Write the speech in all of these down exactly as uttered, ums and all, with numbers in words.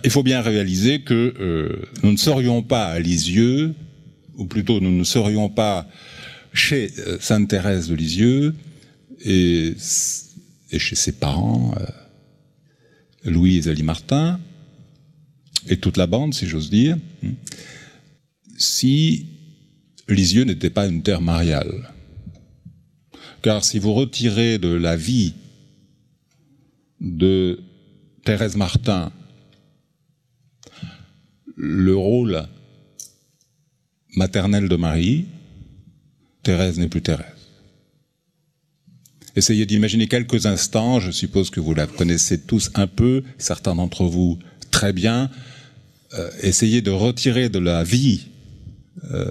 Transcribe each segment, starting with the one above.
il faut bien réaliser que euh, nous ne serions pas à Lisieux, ou plutôt nous ne serions pas chez euh, Sainte Thérèse de Lisieux et, et chez ses parents, euh, Louis et Zélie Martin, et toute la bande, si j'ose dire, si Lisieux n'était pas une terre mariale. Car si vous retirez de la vie de Thérèse Martin le rôle maternel de Marie, Thérèse n'est plus Thérèse. Essayez d'imaginer quelques instants, je suppose que vous la connaissez tous un peu, certains d'entre vous très bien, euh, essayez de retirer de la vie euh,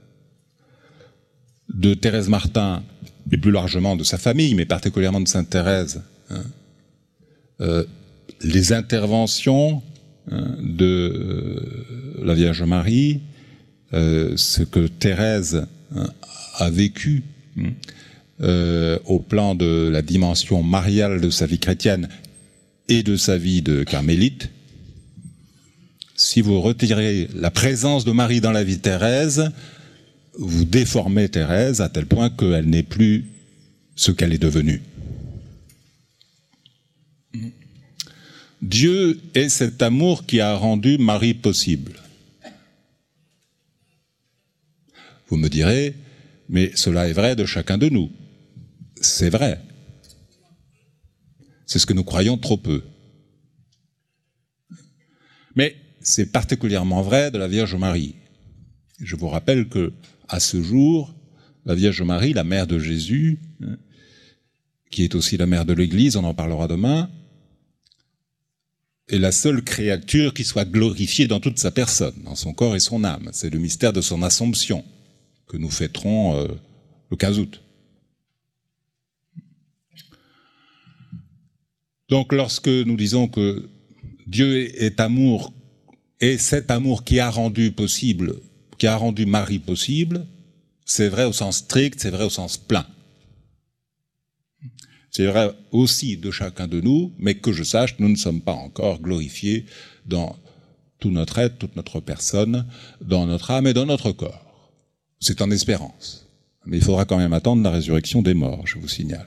de Thérèse Martin, et plus largement de sa famille, mais particulièrement de Sainte Thérèse, hein, euh, les interventions hein, de euh, la Vierge Marie, euh, ce que Thérèse hein, a vécu hein, euh, au plan de la dimension mariale de sa vie chrétienne et de sa vie de carmélite. Si vous retirez la présence de Marie dans la vie de Thérèse, vous déformez Thérèse à tel point qu'elle n'est plus ce qu'elle est devenue. Dieu est cet amour qui a rendu Marie possible. Vous me direz, mais cela est vrai de chacun de nous. C'est vrai. C'est ce que nous croyons trop peu. Mais c'est particulièrement vrai de la Vierge Marie. Je vous rappelle que, à ce jour, la Vierge Marie, la mère de Jésus, qui est aussi la mère de l'Église, on en parlera demain, est la seule créature qui soit glorifiée dans toute sa personne, dans son corps et son âme. C'est le mystère de son Assomption que nous fêterons euh, le quinze août. Donc lorsque nous disons que Dieu est amour, et cet amour qui a rendu possible, qui a rendu Marie possible, c'est vrai au sens strict, c'est vrai au sens plein. C'est vrai aussi de chacun de nous, mais que je sache, nous ne sommes pas encore glorifiés dans tout notre être, toute notre personne, dans notre âme et dans notre corps. C'est en espérance. Mais il faudra quand même attendre la résurrection des morts, je vous signale.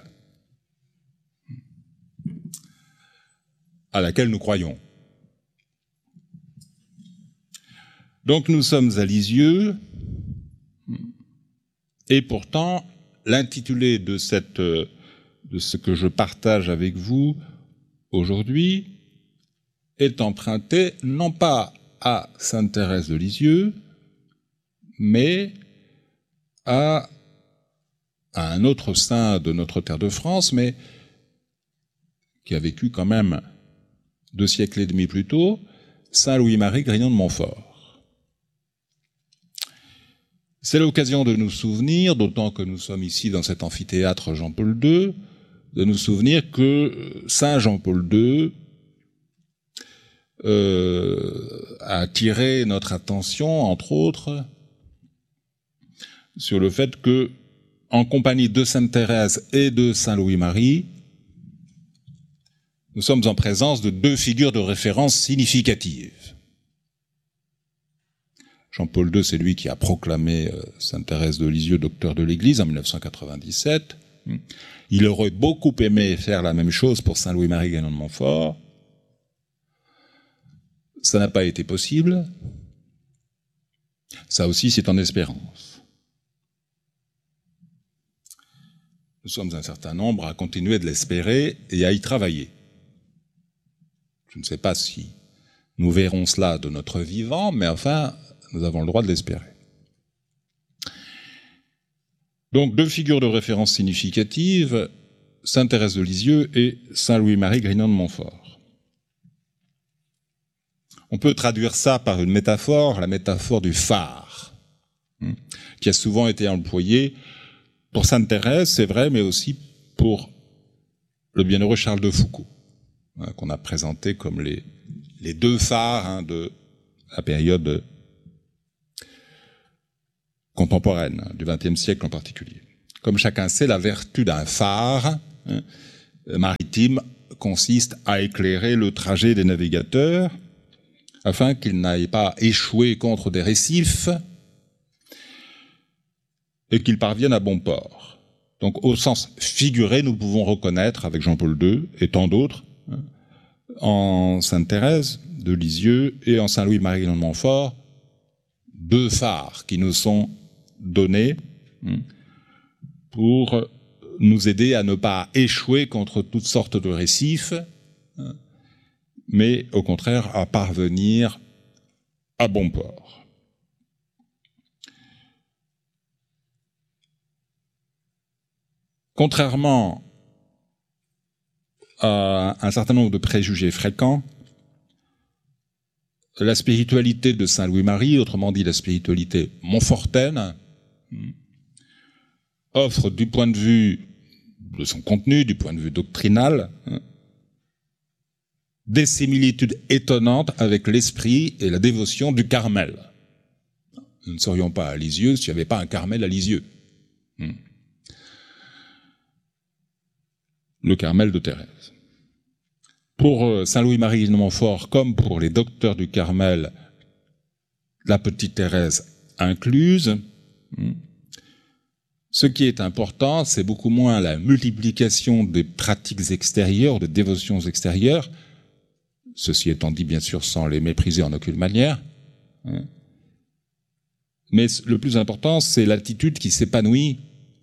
À laquelle nous croyons. Donc nous sommes à Lisieux, et pourtant, l'intitulé de cette... de ce que je partage avec vous aujourd'hui est emprunté non pas à Sainte Thérèse de Lisieux, mais à, à un autre saint de notre terre de France, mais qui a vécu quand même deux siècles et demi plus tôt, Saint Louis-Marie Grignon de Montfort. C'est l'occasion de nous souvenir, d'autant que nous sommes ici dans cet amphithéâtre Jean-Paul deux, de nous souvenir que Saint Jean-Paul deux euh, a attiré notre attention, entre autres, sur le fait que, en compagnie de Sainte Thérèse et de Saint Louis-Marie, nous sommes en présence de deux figures de référence significatives. Jean-Paul deux, c'est lui qui a proclamé euh, Sainte Thérèse de Lisieux docteur de l'Église en mille neuf cent quatre-vingt-dix-sept. Il aurait beaucoup aimé faire la même chose pour Saint Louis-Marie Grignon de Montfort. Ça n'a pas été possible. Ça aussi, c'est en espérance. Nous sommes un certain nombre à continuer de l'espérer et à y travailler. Je ne sais pas si nous verrons cela de notre vivant, mais enfin, nous avons le droit de l'espérer. Donc, deux figures de référence significatives, Sainte Thérèse de Lisieux et Saint Louis-Marie Grignon de Montfort. On peut traduire ça par une métaphore, la métaphore du phare, qui a souvent été employée pour Sainte Thérèse, c'est vrai, mais aussi pour le bienheureux Charles de Foucauld, hein, qu'on a présenté comme les, les deux phares hein, de la période contemporaine, du vingtième siècle en particulier. Comme chacun sait, la vertu d'un phare hein, maritime consiste à éclairer le trajet des navigateurs afin qu'il n'aille pas échouer contre des récifs et qu'il parvienne à bon port. Donc, au sens figuré, nous pouvons reconnaître, avec Jean-Paul deux et tant d'autres, en Sainte Thérèse de Lisieux et en Saint-Louis-Marie de Montfort, deux phares qui nous sont donnés pour nous aider à ne pas échouer contre toutes sortes de récifs, mais au contraire à parvenir à bon port. Contrairement à un certain nombre de préjugés fréquents, la spiritualité de Saint Louis-Marie, autrement dit la spiritualité montfortaine, offre du point de vue de son contenu, du point de vue doctrinal, des similitudes étonnantes avec l'esprit et la dévotion du Carmel. Nous ne serions pas à Lisieux s'il n'y avait pas un Carmel à Lisieux. Le Carmel de Thérèse. Pour Saint Louis-Marie de Montfort, comme pour les docteurs du Carmel, la petite Thérèse incluse, ce qui est important, c'est beaucoup moins la multiplication des pratiques extérieures, des dévotions extérieures, ceci étant dit bien sûr sans les mépriser en aucune manière, mais le plus important, c'est l'attitude qui s'épanouit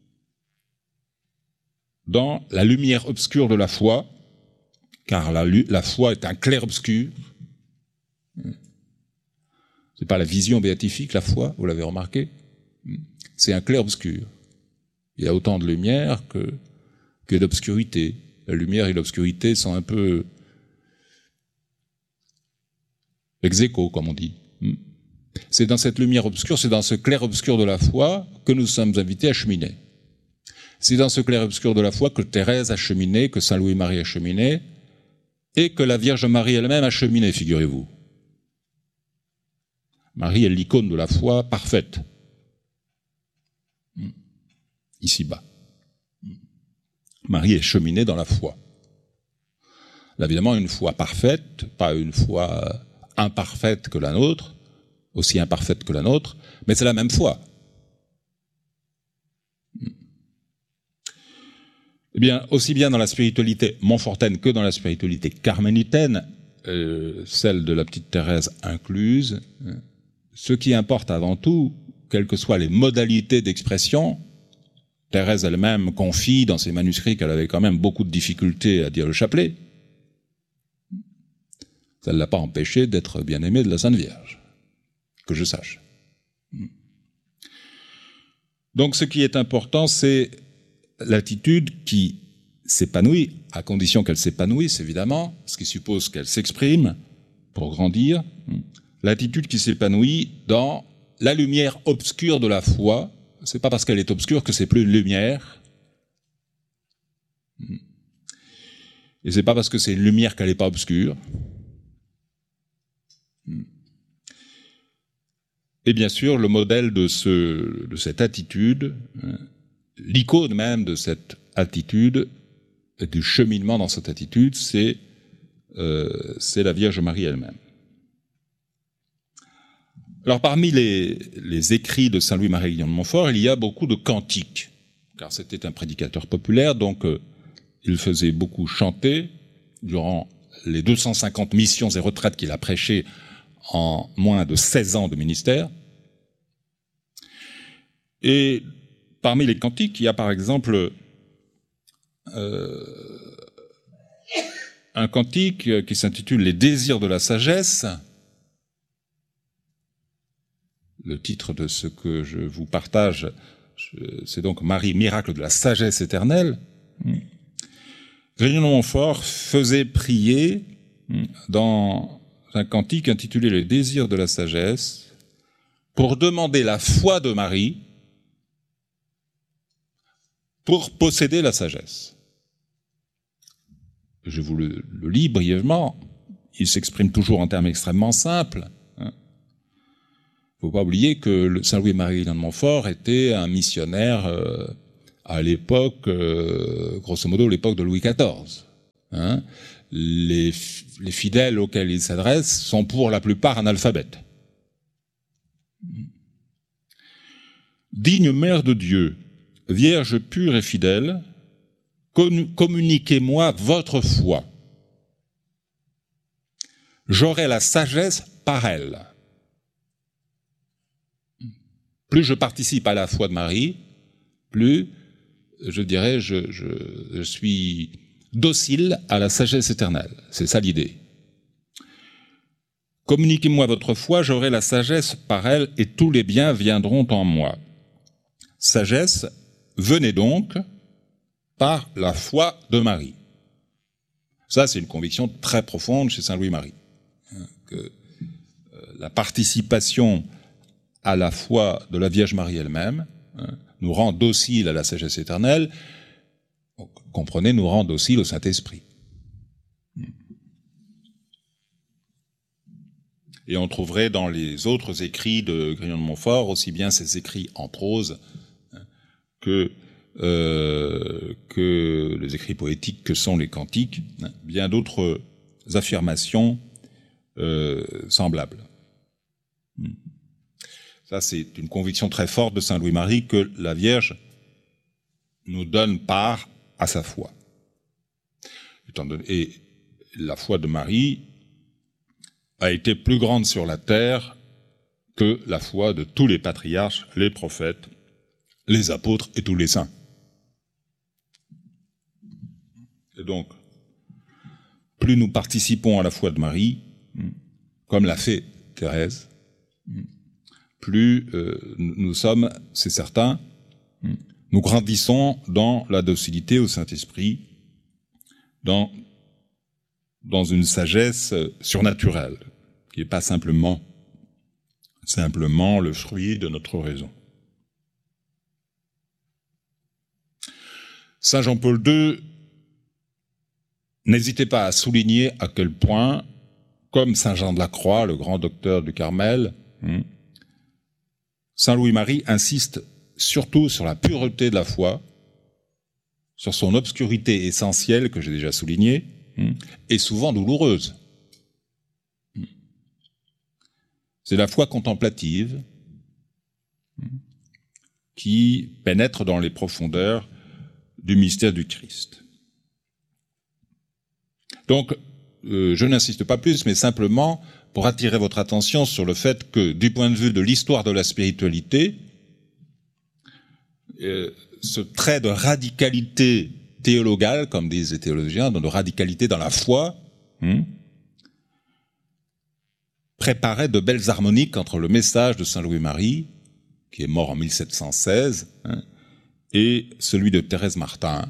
dans la lumière obscure de la foi, car la, la foi est un clair-obscur. C'est pas la vision béatifique, la foi, vous l'avez remarqué. C'est un clair-obscur. Il y a autant de lumière que, que d'obscurité. La lumière et l'obscurité sont un peu ex aequo, comme on dit. C'est dans cette lumière obscure, c'est dans ce clair-obscur de la foi que nous sommes invités à cheminer. C'est dans ce clair-obscur de la foi que Thérèse a cheminé, que Saint Louis-Marie a cheminé, et que la Vierge Marie elle-même a cheminé, figurez-vous. Marie est l'icône de la foi parfaite. Ici-bas. Marie est cheminée dans la foi. Là, évidemment, une foi parfaite, pas une foi imparfaite que la nôtre, aussi imparfaite que la nôtre, mais c'est la même foi. Eh bien, aussi bien dans la spiritualité montfortaine que dans la spiritualité carmélitaine, euh, celle de la petite Thérèse incluse, euh, ce qui importe avant tout, quelles que soient les modalités d'expression, Thérèse elle-même confie dans ses manuscrits qu'elle avait quand même beaucoup de difficultés à dire le chapelet. Ça ne l'a pas empêché d'être bien-aimée de la Sainte Vierge, que je sache. Donc ce qui est important, c'est l'attitude qui s'épanouit, à condition qu'elle s'épanouisse, évidemment, ce qui suppose qu'elle s'exprime pour grandir, l'attitude qui s'épanouit dans la lumière obscure de la foi. C'est pas parce qu'elle est obscure que c'est plus une lumière. Et c'est pas parce que c'est une lumière qu'elle n'est pas obscure. Et bien sûr, le modèle de, ce, de cette attitude, l'icône même de cette attitude, et du cheminement dans cette attitude, c'est, euh, c'est la Vierge Marie elle-même. Alors parmi les, les écrits de Saint Louis-Marie de Montfort, il y a beaucoup de cantiques, car c'était un prédicateur populaire, donc euh, il faisait beaucoup chanter durant les deux cent cinquante missions et retraites qu'il a prêchées en moins de seize ans de ministère. Et parmi les cantiques, il y a par exemple euh, un cantique qui s'intitule « Les désirs de la sagesse ». Le titre de ce que je vous partage, c'est donc « Marie, miracle de la sagesse éternelle ». Grignon de Montfort faisait prier dans un cantique intitulé « Les désirs de la sagesse » pour demander la foi de Marie pour posséder la sagesse. Je vous le, le lis brièvement. Il s'exprime toujours en termes extrêmement simples. Il ne faut pas oublier que le Saint Louis-Marie de Montfort était un missionnaire euh, à l'époque, euh, grosso modo, l'époque de Louis quatorze. Hein. les, les fidèles auxquels il s'adresse sont pour la plupart analphabètes. Digne mère de Dieu, Vierge pure et fidèle, communiquez-moi votre foi. J'aurai la sagesse par elle. Plus je participe à la foi de Marie, plus, je dirais, je, je, je suis docile à la sagesse éternelle. C'est ça l'idée. Communiquez-moi votre foi, j'aurai la sagesse par elle, et tous les biens viendront en moi. Sagesse, venez donc par la foi de Marie. Ça, c'est une conviction très profonde chez saint Louis-Marie. Que la participation à la foi de la Vierge Marie elle-même nous rend dociles à la sagesse éternelle, comprenez, nous rend dociles au Saint-Esprit. Et on trouverait dans les autres écrits de Grignon de Montfort, aussi bien ses écrits en prose que, euh, que les écrits poétiques que sont les cantiques, bien d'autres affirmations euh, semblables. Ça, c'est une conviction très forte de saint Louis-Marie que la Vierge nous donne part à sa foi. Et la foi de Marie a été plus grande sur la terre que la foi de tous les patriarches, les prophètes, les apôtres et tous les saints. Et donc, plus nous participons à la foi de Marie, comme l'a fait Thérèse, plus euh, nous sommes, c'est certain, nous grandissons dans la docilité au Saint-Esprit, dans, dans une sagesse surnaturelle, qui n'est pas simplement, simplement le fruit de notre raison. Saint Jean-Paul deux, n'hésitez pas à souligner à quel point, comme Saint Jean de la Croix, le grand docteur du Carmel, hein, Saint Louis-Marie insiste surtout sur la pureté de la foi, sur son obscurité essentielle, que j'ai déjà soulignée, hein, et souvent douloureuse. C'est la foi contemplative hein, qui pénètre dans les profondeurs du mystère du Christ. Donc, euh, je n'insiste pas plus, mais simplement pour attirer votre attention sur le fait que, du point de vue de l'histoire de la spiritualité, euh, ce trait de radicalité théologale, comme disent les théologiens, de radicalité dans la foi, hein, préparait de belles harmoniques entre le message de saint Louis-Marie, qui est mort en mille sept cent seize, hein, et celui de Thérèse Martin,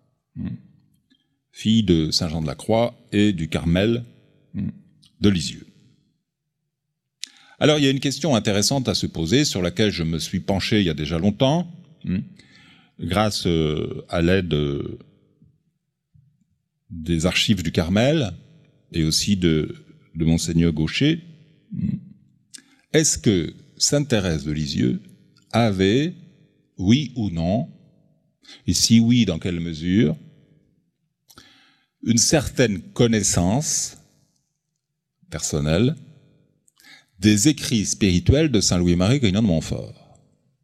fille de Saint Jean de la Croix et du Carmel de Lisieux. Alors il y a une question intéressante à se poser, sur laquelle je me suis penché il y a déjà longtemps, grâce à l'aide des archives du Carmel et aussi de, de Monseigneur Gaucher. Est-ce que sainte Thérèse de Lisieux avait, oui ou non, et si oui, dans quelle mesure, une certaine connaissance personnelle des écrits spirituels de saint Louis-Marie Grignon de Montfort?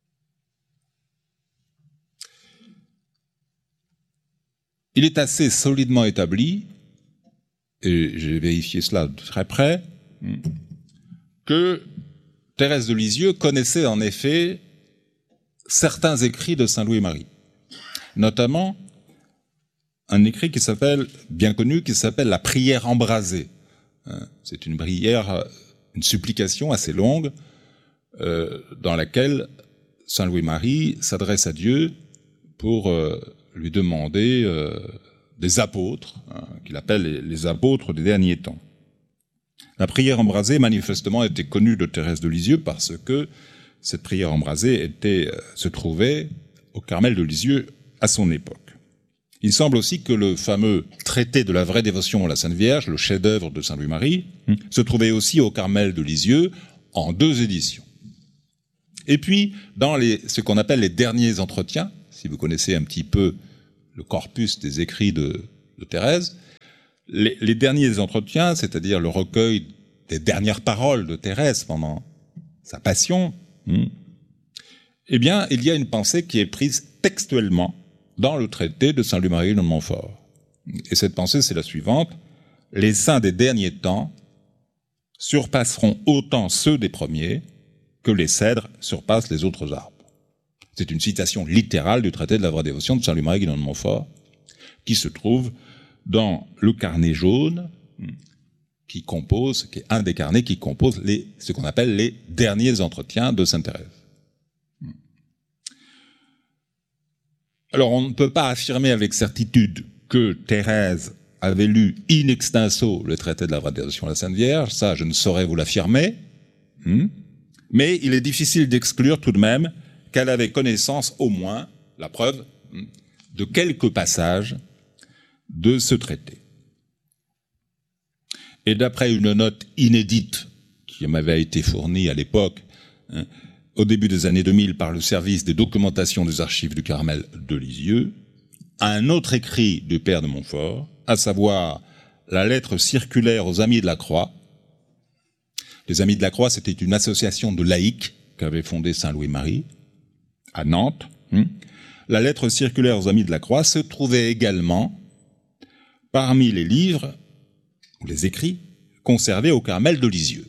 Il est assez solidement établi, et j'ai vérifié cela de très près, que Thérèse de Lisieux connaissait en effet certains écrits de saint Louis-Marie, notamment un écrit qui s'appelle, bien connu, qui s'appelle la prière embrasée. C'est une prière, une supplication assez longue, euh, dans laquelle saint Louis-Marie s'adresse à Dieu pour euh, lui demander euh, des apôtres, hein, qu'il appelle les, les apôtres des derniers temps. La prière embrasée, manifestement, était connue de Thérèse de Lisieux parce que cette prière embrasée était, euh, se trouvait au Carmel de Lisieux à son époque. Il semble aussi que le fameux traité de la vraie dévotion à la Sainte Vierge, le chef-d'œuvre de saint Louis-Marie, mmh. se trouvait aussi au Carmel de Lisieux en deux éditions. Et puis, dans les, ce qu'on appelle les derniers entretiens, si vous connaissez un petit peu le corpus des écrits de, de Thérèse, les, les derniers entretiens, c'est-à-dire le recueil des dernières paroles de Thérèse pendant sa passion, hmm, eh bien, il y a une pensée qui est prise textuellement dans le traité de Saint Louis-Marie de Montfort. Et cette pensée, c'est la suivante. Les saints des derniers temps surpasseront autant ceux des premiers que les cèdres surpassent les autres arbres. C'est une citation littérale du traité de la vraie dévotion de Saint Louis-Marie de Montfort, qui se trouve dans le carnet jaune, qui compose, qui est un des carnets qui compose les, ce qu'on appelle les derniers entretiens de Sainte Thérèse. Alors, on ne peut pas affirmer avec certitude que Thérèse avait lu in extenso le traité de la vraie dévotion à la Sainte Vierge, ça, je ne saurais vous l'affirmer, hmm, mais il est difficile d'exclure tout de même qu'elle avait connaissance, au moins, la preuve, hmm, de quelques passages de ce traité. Et d'après une note inédite qui m'avait été fournie à l'époque, hein, au début des années deux mille par le service des documentations des archives du Carmel de Lisieux, un autre écrit du père de Montfort, à savoir la lettre circulaire aux Amis de la Croix. Les Amis de la Croix, c'était une association de laïcs qu'avait fondée Saint Louis-Marie à Nantes. La lettre circulaire aux Amis de la Croix se trouvait également parmi les livres ou les écrits conservés au Carmel de Lisieux.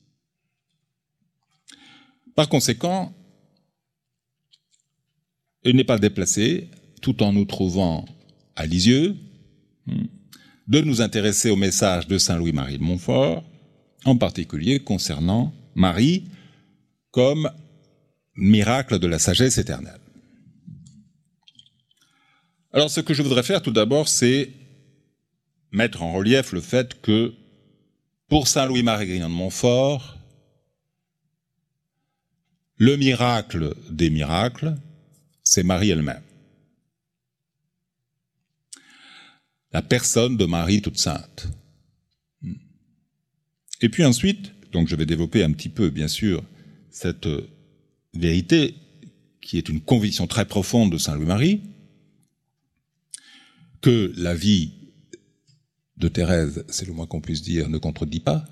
Par conséquent, il n'est pas déplacé, tout en nous trouvant à Lisieux, de nous intéresser au message de Saint Louis-Marie de Montfort, en particulier concernant Marie comme miracle de la sagesse éternelle. Alors, ce que je voudrais faire tout d'abord, c'est mettre en relief le fait que, pour Saint Louis-Marie de Montfort, le miracle des miracles, c'est Marie elle-même. La personne de Marie toute sainte. Et puis ensuite, donc je vais développer un petit peu, bien sûr, cette vérité qui est une conviction très profonde de Saint Louis-Marie, que la vie de Thérèse, c'est le moins qu'on puisse dire, ne contredit pas.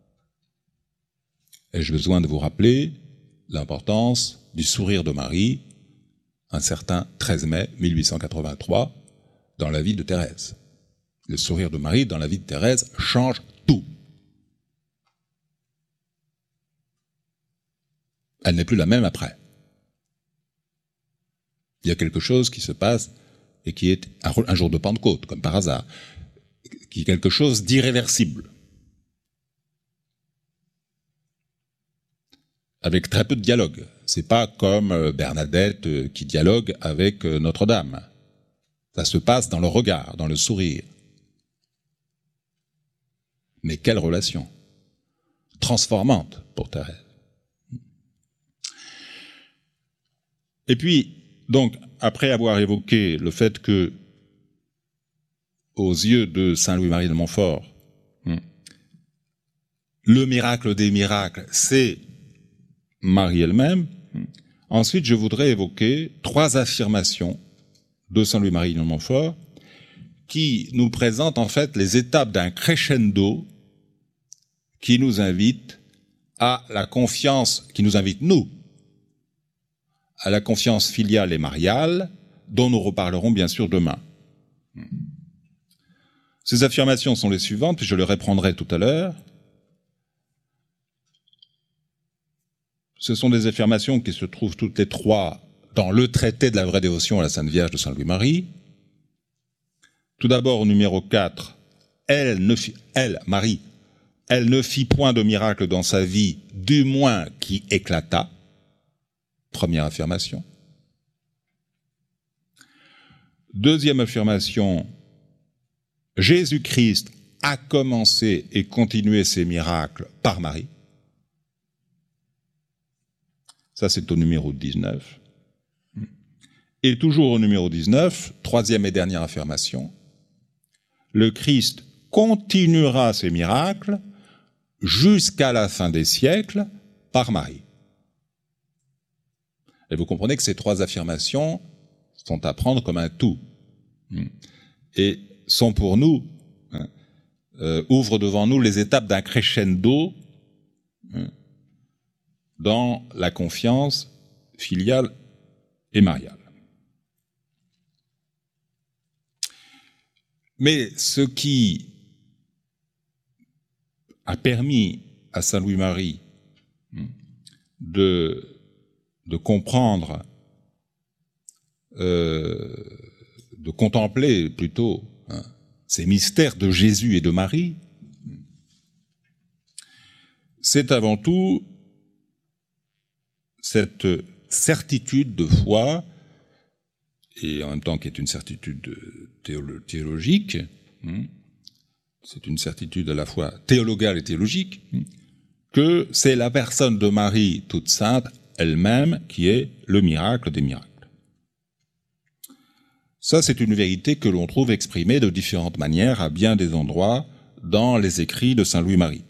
Ai-je besoin de vous rappeler l'importance du sourire de Marie, un certain treize mai mille huit cent quatre-vingt-trois, dans la vie de Thérèse. Le sourire de Marie dans la vie de Thérèse change tout. Elle n'est plus la même après. Il y a quelque chose qui se passe et qui est un jour de Pentecôte, comme par hasard, qui est quelque chose d'irréversible. Avec très peu de dialogue. C'est pas comme Bernadette qui dialogue avec Notre-Dame. Ça se passe dans le regard, dans le sourire. Mais quelle relation transformante pour Thérèse. Et puis, donc, après avoir évoqué le fait que, aux yeux de Saint Louis-Marie de Montfort, le miracle des miracles, c'est Marie elle-même, ensuite je voudrais évoquer trois affirmations de Saint Louis-Marie de Montfort qui nous présentent en fait les étapes d'un crescendo qui nous invite à la confiance, qui nous invite, nous, à la confiance filiale et mariale, dont nous reparlerons bien sûr demain. Ces affirmations sont les suivantes, puis je les reprendrai tout à l'heure. Ce sont des affirmations qui se trouvent toutes les trois dans le traité de la vraie dévotion à la Sainte Vierge de Saint Louis-Marie. Tout d'abord, au numéro quatre, elle, ne fit, elle, Marie, elle ne fit point de miracle dans sa vie, du moins qui éclata. Première affirmation. Deuxième affirmation, Jésus-Christ a commencé et continué ses miracles par Marie. Ça, c'est au numéro dix-neuf. Et toujours au numéro dix-neuf, troisième et dernière affirmation, le Christ continuera ses miracles jusqu'à la fin des siècles par Marie. Et vous comprenez que ces trois affirmations sont à prendre comme un tout et sont pour nous euh, ouvre devant nous les étapes d'un crescendo hein, dans la confiance filiale et mariale. Mais ce qui a permis à Saint Louis-Marie de, de comprendre, euh, de contempler plutôt hein, ces mystères de Jésus et de Marie, c'est avant tout cette certitude de foi, et en même temps qui est une certitude théolo- théologique, hein, c'est une certitude à la fois théologale et théologique, hein, que c'est la personne de Marie toute sainte elle-même qui est le miracle des miracles. Ça, c'est une vérité que l'on trouve exprimée de différentes manières à bien des endroits dans les écrits de Saint Louis-Marie.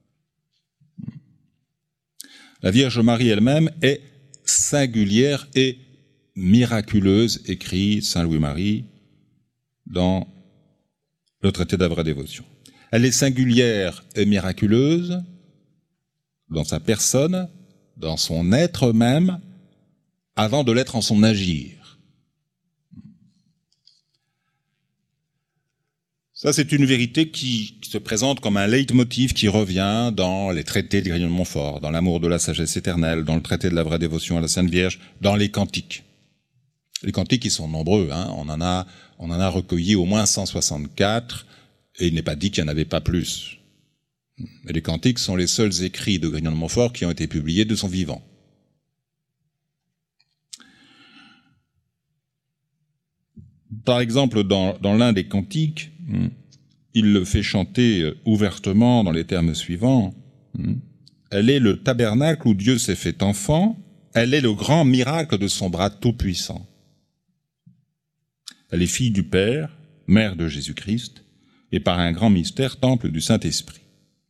La Vierge Marie elle-même est singulière et miraculeuse, écrit Saint Louis-Marie dans le traité de la vraie dévotion. Elle est singulière et miraculeuse dans sa personne, dans son être même, avant de l'être en son agir. Ça, c'est une vérité qui se présente comme un leitmotiv qui revient dans les traités de Grignon de Montfort, dans l'amour de la sagesse éternelle, dans le traité de la vraie dévotion à la Sainte Vierge, dans les cantiques. Les cantiques, ils sont nombreux, hein. on, en a, on en a recueilli au moins cent soixante-quatre, et il n'est pas dit qu'il n'y en avait pas plus. Mais les cantiques sont les seuls écrits de Grignon de Montfort qui ont été publiés de son vivant. Par exemple, dans, dans l'un des cantiques, il le fait chanter ouvertement dans les termes suivants. Elle est le tabernacle où Dieu s'est fait enfant, elle est le grand miracle de son bras tout-puissant. Elle est fille du Père, mère de Jésus-Christ, et par un grand mystère, temple du Saint-Esprit.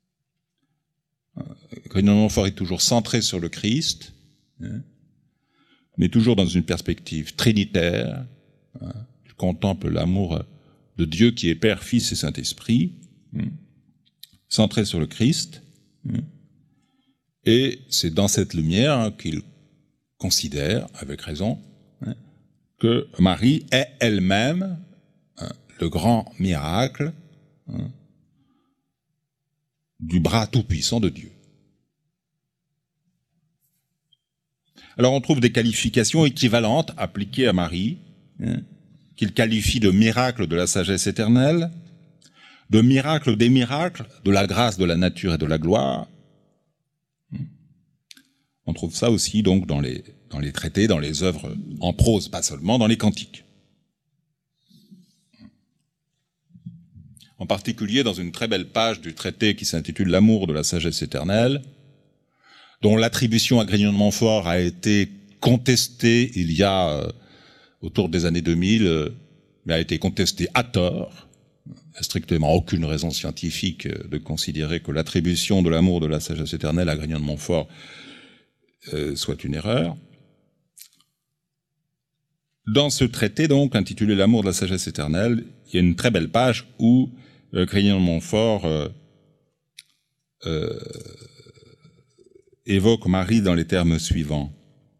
Grignon de Montfort est toujours centré sur le Christ, hein, mais toujours dans une perspective trinitaire. Hein, il contemple l'amour de Dieu qui est Père, Fils et Saint-Esprit, hein, centré sur le Christ. Hein, et c'est dans cette lumière hein, qu'il considère, avec raison, hein, que Marie est elle-même hein, le grand miracle hein, du bras tout-puissant de Dieu. Alors on trouve des qualifications équivalentes appliquées à Marie, hein, qu'il qualifie de miracle de la sagesse éternelle, de miracle des miracles, de la grâce, de la nature et de la gloire. On trouve ça aussi donc dans les, dans les traités, dans les œuvres en prose, pas seulement dans les cantiques. En particulier dans une très belle page du traité qui s'intitule « L'amour de la sagesse éternelle », dont l'attribution à Grignon de Montfort a été contestée il y a, euh, autour des années deux mille, euh, mais a été contestée à tort. Il n'y a strictement aucune raison scientifique de considérer que l'attribution de l'amour de la sagesse éternelle à Grignon de Montfort euh, soit une erreur. Dans ce traité, donc, intitulé « L'amour de la sagesse éternelle », il y a une très belle page où euh, Grignon de Montfort euh, euh, évoque Marie dans les termes suivants.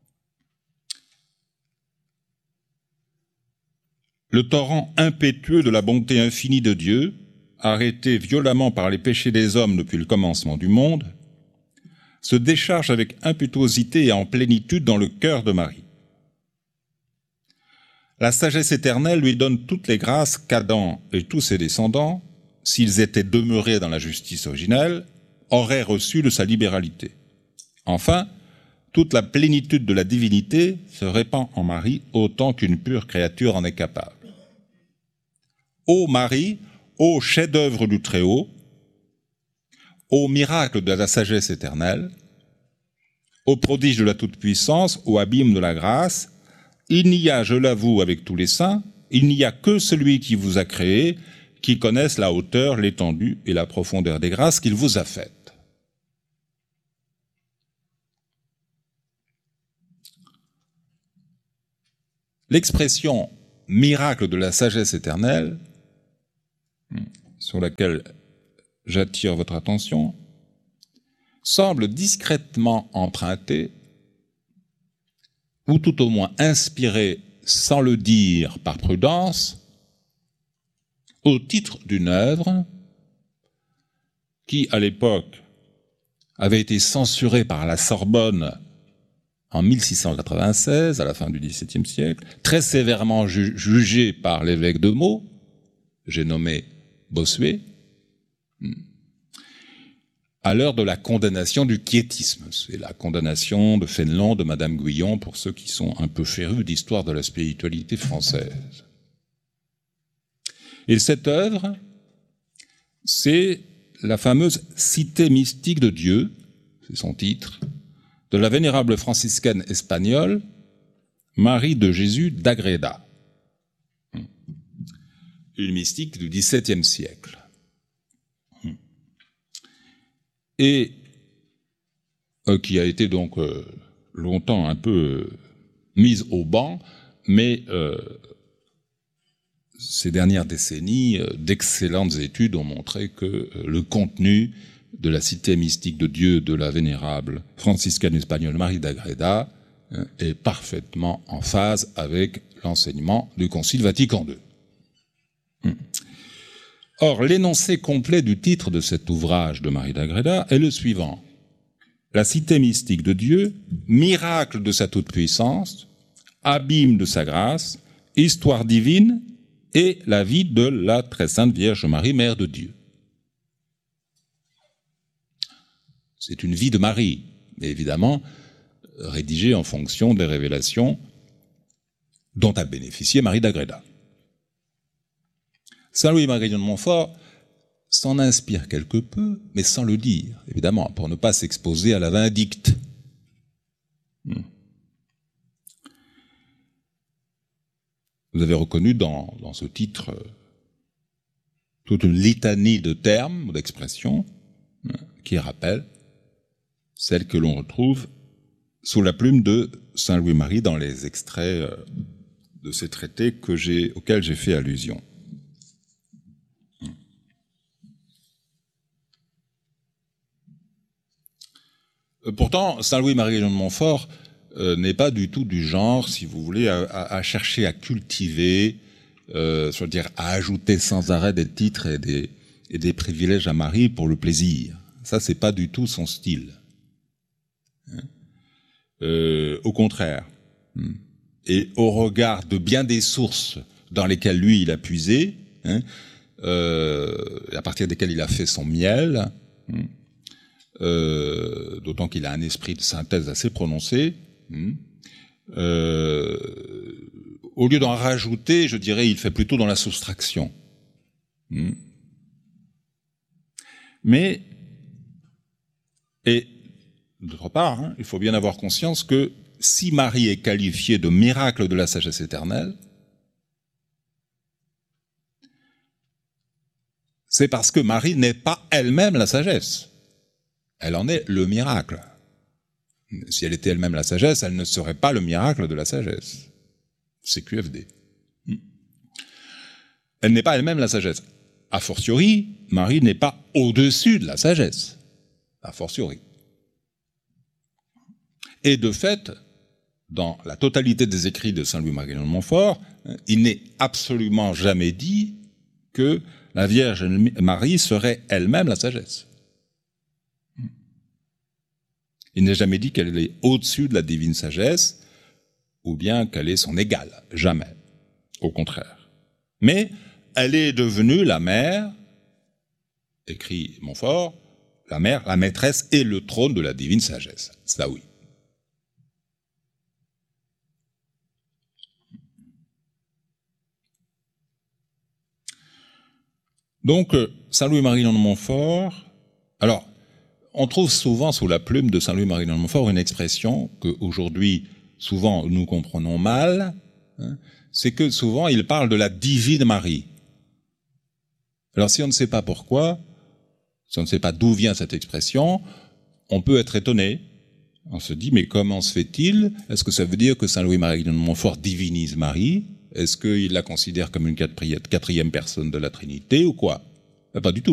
Le torrent impétueux de la bonté infinie de Dieu, arrêté violemment par les péchés des hommes depuis le commencement du monde, se décharge avec impétuosité et en plénitude dans le cœur de Marie. La sagesse éternelle lui donne toutes les grâces qu'Adam et tous ses descendants, s'ils étaient demeurés dans la justice originelle, auraient reçues de sa libéralité. Enfin, toute la plénitude de la divinité se répand en Marie autant qu'une pure créature en est capable. Ô Marie, ô chef-d'œuvre du Très-Haut, ô miracle de la sagesse éternelle, ô prodige de la toute-puissance, ô abîme de la grâce, il n'y a, je l'avoue avec tous les saints, il n'y a que celui qui vous a créé, qui connaisse la hauteur, l'étendue et la profondeur des grâces qu'il vous a faites. L'expression « miracle de la sagesse éternelle », sur laquelle j'attire votre attention, semble discrètement emprunté, ou tout au moins inspiré sans le dire par prudence, au titre d'une œuvre qui, à l'époque, avait été censurée par la Sorbonne en mille six cent quatre-vingt-seize, à la fin du dix-septième siècle, très sévèrement ju- jugée par l'évêque de Meaux, j'ai nommé Bossuet, à l'heure de la condamnation du quiétisme. C'est la condamnation de Fénelon, de Madame Guyon, pour ceux qui sont un peu férus d'histoire de la spiritualité française. Et cette œuvre, c'est la fameuse Cité mystique de Dieu, c'est son titre, de la vénérable franciscaine espagnole Marie de Jésus d'Agreda, une mystique du dix-septième siècle. Et euh, qui a été donc euh, longtemps un peu euh, mise au banc, mais euh, ces dernières décennies, euh, d'excellentes études ont montré que euh, le contenu de la cité mystique de Dieu de la vénérable franciscaine espagnole Marie d'Agreda euh, est parfaitement en phase avec l'enseignement du Concile Vatican deux. Hum. Or, l'énoncé complet du titre de cet ouvrage de Marie d'Agreda est le suivant. La cité mystique de Dieu, miracle de sa toute-puissance, abîme de sa grâce, histoire divine et la vie de la très sainte Vierge Marie, Mère de Dieu. C'est une vie de Marie, mais évidemment rédigée en fonction des révélations dont a bénéficié Marie d'Agreda. Saint Louis-Marie de Montfort s'en inspire quelque peu, mais sans le dire, évidemment, pour ne pas s'exposer à la vindicte. Hmm. Vous avez reconnu dans, dans ce titre euh, toute une litanie de termes, d'expressions, hein, qui rappellent celles que l'on retrouve sous la plume de Saint Louis-Marie dans les extraits euh, de ces traités que j'ai, auxquels j'ai fait allusion. Pourtant, Saint Louis-Marie de Montfort euh, n'est pas du tout du genre, si vous voulez, à, à, à chercher à cultiver, euh, c'est-à-dire à ajouter sans arrêt des titres et des, et des privilèges à Marie pour le plaisir. Ça, c'est pas du tout son style. Hein euh, au contraire. Et au regard de bien des sources dans lesquelles lui, il a puisé, hein, euh, à partir desquelles il a fait son miel, hein, Euh, d'autant qu'il a un esprit de synthèse assez prononcé. Euh, au lieu d'en rajouter, je dirais, il fait plutôt dans la soustraction. Mais, et d'autre part, hein, il faut bien avoir conscience que si Marie est qualifiée de miracle de la sagesse éternelle, c'est parce que Marie n'est pas elle-même la sagesse. Elle en est le miracle. Si elle était elle-même la sagesse, elle ne serait pas le miracle de la sagesse. C'est Q F D. Elle n'est pas elle-même la sagesse. A fortiori, Marie n'est pas au-dessus de la sagesse. A fortiori. Et de fait, dans la totalité des écrits de Saint Louis-Marie de Montfort, il n'est absolument jamais dit que la Vierge Marie serait elle-même la sagesse. Il n'est jamais dit qu'elle est au-dessus de la divine sagesse, ou bien qu'elle est son égale. Jamais. Au contraire. Mais elle est devenue la mère, écrit Montfort, la mère, la maîtresse et le trône de la divine sagesse. Ça oui. Donc, Saint Louis-Marie de Montfort, alors, on trouve souvent sous la plume de Saint Louis-Marie de Montfort une expression qu'aujourd'hui, souvent, nous comprenons mal, hein, c'est que souvent, il parle de la divine Marie. Alors, si on ne sait pas pourquoi, si on ne sait pas d'où vient cette expression, on peut être étonné. On se dit, mais comment se fait-il? Est-ce que ça veut dire que Saint Louis-Marie de Montfort divinise Marie? Est-ce qu'il la considère comme une quatrième personne de la Trinité ou quoi? Pas du tout.